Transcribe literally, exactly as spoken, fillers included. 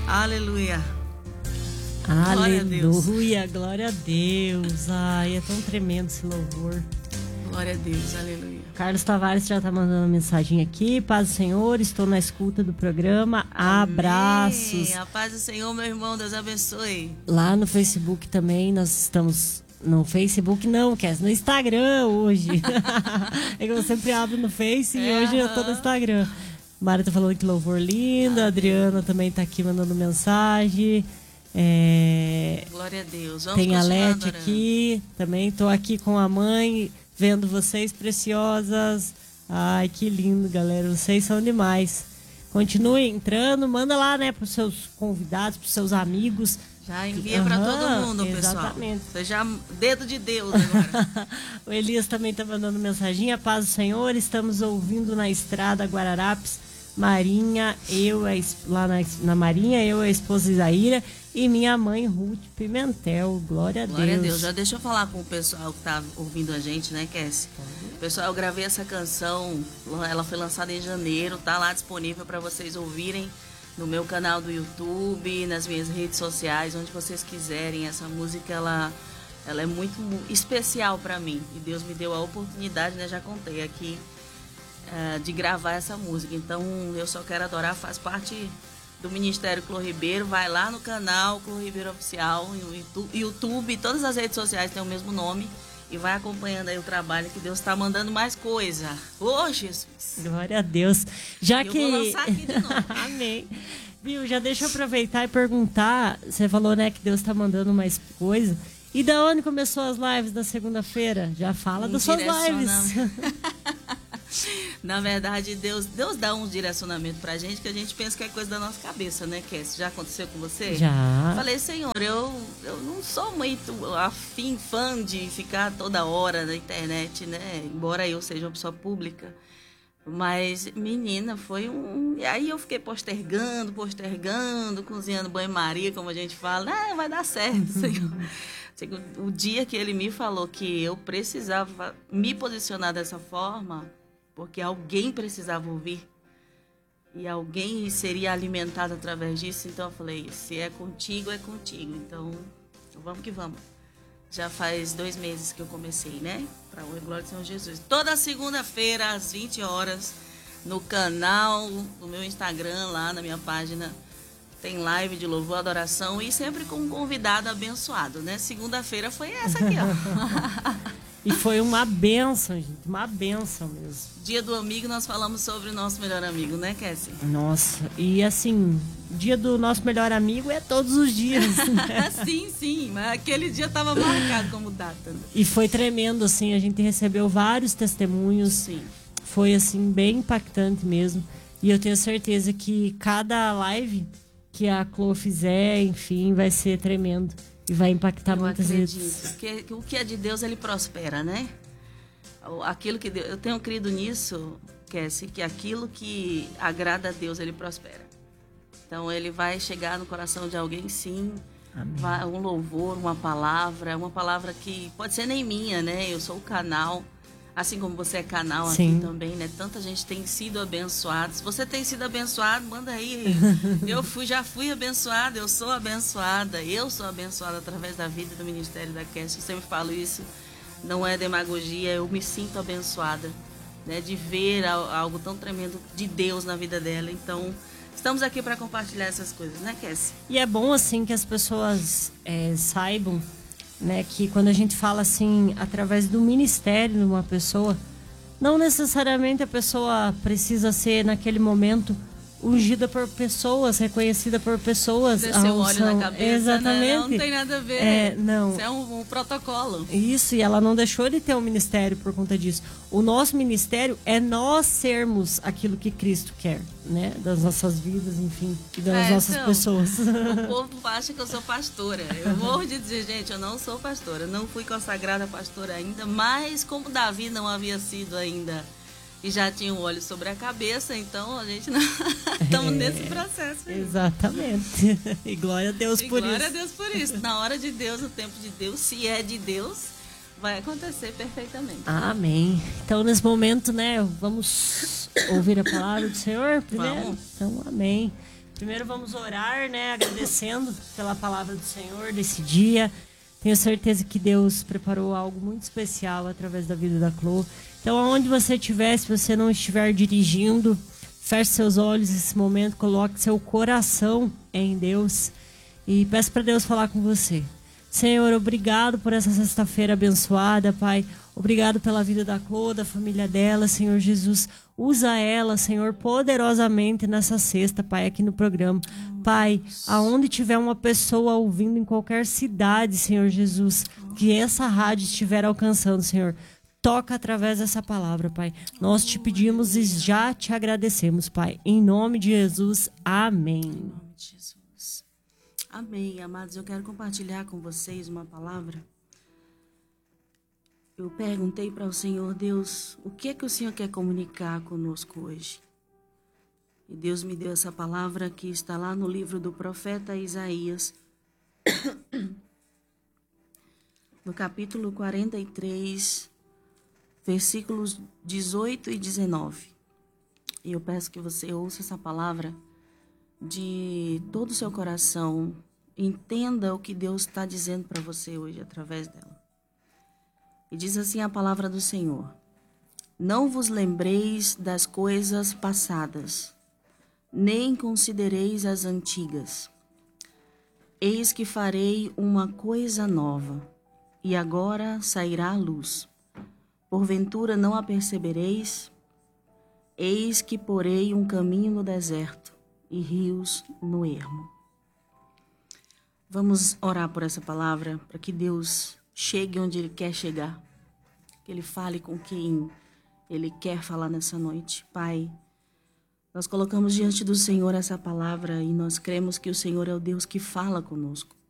Aleluia. Aleluia, glória a Deus. Ai, é tão tremendo esse louvor. Glória a Deus, aleluia. Carlos Tavares já tá mandando uma mensagem aqui. Paz do Senhor, estou na escuta do programa. Amém. Abraços. A paz do Senhor, meu irmão, Deus abençoe. Lá no Facebook também, nós estamos... No Facebook não, que é no Instagram hoje. É que eu sempre abro no Face é, e hoje eu tô no Instagram. Mara tá falando que louvor lindo. A Adriana também tá aqui mandando mensagem. É... Glória a Deus. Vamos Tem a Lete aqui. Também tô aqui com a mãe, vendo vocês preciosas. Ai, que lindo, galera. Vocês são demais. Continue entrando. Manda lá, né, pros seus convidados, pros seus amigos. Já envia uhum, para todo mundo, pessoal. Exatamente. Seja dedo de Deus agora. O Elias também está mandando mensagem. A paz do Senhor, estamos ouvindo na estrada Guararapes, Marinha, eu, a, lá na, na Marinha, eu, a esposa Isaíra e minha mãe Ruth Pimentel. Glória a Deus. Glória a Deus. Já deixa eu falar com o pessoal que está ouvindo a gente, né, Cassie? Pessoal, eu gravei essa canção, ela foi lançada em janeiro, tá lá disponível para vocês ouvirem. No meu canal do YouTube, nas minhas redes sociais, onde vocês quiserem. Essa música, ela, ela é muito especial para mim. E Deus me deu a oportunidade, né? Já contei aqui, uh, de gravar essa música. Então, eu Só Quero Adorar faz parte do Ministério Clô Ribeiro. Vai lá no canal Clô Ribeiro Oficial, no YouTube, todas as redes sociais têm o mesmo nome. E vai acompanhando aí o trabalho, que Deus está mandando mais coisa. Ô, oh, Jesus! Glória a Deus. Já eu que... vou lançar aqui de novo. Amém. Viu, já deixa eu aproveitar e perguntar. Você falou, né, que Deus está mandando mais coisa. E da onde começou as lives da segunda-feira? Já fala um das suas lives. Na verdade, Deus, Deus dá um direcionamento pra gente que a gente pensa que é coisa da nossa cabeça, né, Cassie? Já aconteceu com você? Já. Falei, Senhor, eu, eu não sou muito afim, fã de ficar toda hora na internet, né? Embora eu seja uma pessoa pública. Mas, menina, foi um... E aí eu fiquei postergando, postergando, cozinhando banho-maria, como a gente fala. Ah, vai dar certo, Senhor. O dia que ele me falou que eu precisava me posicionar dessa forma, porque alguém precisava ouvir e alguém seria alimentado através disso, então eu falei, se é contigo, é contigo. Então, vamos que vamos. Já faz dois meses que eu comecei, né? Para o Glória do Senhor Jesus. Toda segunda-feira, às vinte horas, no canal, no meu Instagram, lá na minha página, tem live de louvor, adoração e sempre com um convidado abençoado, né? Segunda-feira foi essa aqui, ó. E foi uma bênção, gente. Uma bênção mesmo. Dia do amigo, nós falamos sobre o nosso melhor amigo, né, Cassie? Nossa, e assim, dia do nosso melhor amigo é todos os dias. Né? Sim, sim, mas aquele dia estava marcado como data. E foi tremendo, assim, a gente recebeu vários testemunhos. Sim. Foi, assim, bem impactante mesmo. E eu tenho certeza que cada live que a Clô fizer, enfim, vai ser tremendo. E vai impactar eu muitas acredito. vezes. Que, que o que é de Deus, ele prospera, né? Aquilo que Deus, eu tenho crido nisso, Cassie, que aquilo que agrada a Deus, ele prospera. Então, ele vai chegar no coração de alguém, sim. Vai, um louvor, uma palavra, uma palavra que pode ser nem minha, né? Eu sou o canal, assim como você é canal sim. aqui também, né? Tanta gente tem sido abençoada. Se você tem sido abençoado, manda aí. Eu fui, já fui abençoada, eu sou abençoada. Eu sou abençoada através da vida do Ministério da Cassie. Eu sempre falo isso. Não é demagogia, eu me sinto abençoada, né? De ver algo tão tremendo de Deus na vida dela. Então, estamos aqui para compartilhar essas coisas, né, Cassie? E é bom, assim, que as pessoas é, saibam, né, que quando a gente fala assim, através do ministério de uma pessoa, não necessariamente a pessoa precisa ser naquele momento ungida por pessoas, reconhecida por pessoas. Desceu o óleo na cabeça, exatamente. Né? Não, não tem nada a ver. É, não. Isso é um, um protocolo. Isso, e ela não deixou de ter um ministério por conta disso. O nosso ministério é nós sermos aquilo que Cristo quer, né? Das nossas vidas, enfim, e das é, nossas então, pessoas. O povo acha que eu sou pastora. Eu morro de dizer, gente, eu não sou pastora. Não fui consagrada pastora ainda, mas como Davi não havia sido ainda e já tinha um óleo sobre a cabeça, então a gente não estamos é, nesse processo aí. Exatamente. E glória a Deus e por glória isso. Glória a Deus por isso. Na hora de Deus, no tempo de Deus, se é de Deus, vai acontecer perfeitamente. Amém. Então, nesse momento, né, vamos ouvir a palavra do Senhor primeiro? Vamos. Então, amém. Primeiro vamos orar, né? Agradecendo pela palavra do Senhor desse dia. Tenho certeza que Deus preparou algo muito especial através da vida da Clô. Então, aonde você estiver, se você não estiver dirigindo, feche seus olhos nesse momento, coloque seu coração em Deus e peça para Deus falar com você. Senhor, obrigado por essa sexta-feira abençoada, Pai. Obrigado pela vida da Clô, da família dela, Senhor Jesus. Usa ela, Senhor, poderosamente nessa sexta, Pai, aqui no programa. Pai, aonde tiver uma pessoa ouvindo em qualquer cidade, Senhor Jesus, que essa rádio estiver alcançando, Senhor, toca através dessa palavra, Pai. Nós te pedimos e já te agradecemos, Pai. Em nome de Jesus, amém. Em nome de Jesus. Amém, amados. Eu quero compartilhar com vocês uma palavra. Eu perguntei para o Senhor, Deus, o que é que o Senhor quer comunicar conosco hoje? E Deus me deu essa palavra que está lá no livro do profeta Isaías, no capítulo quarenta e três, versículos dezoito e dezenove. E eu peço que você ouça essa palavra de todo o seu coração, entenda o que Deus está dizendo para você hoje através dela. E diz assim a palavra do Senhor: não vos lembreis das coisas passadas, nem considereis as antigas. Eis que farei uma coisa nova, e agora sairá a luz. Porventura não a percebereis? Eis que porei um caminho no deserto e rios no ermo. Vamos orar por essa palavra, para que Deus chegue onde Ele quer chegar, que Ele fale com quem Ele quer falar nessa noite. Pai, nós colocamos diante do Senhor essa palavra e nós cremos que o Senhor é o Deus que fala conosco.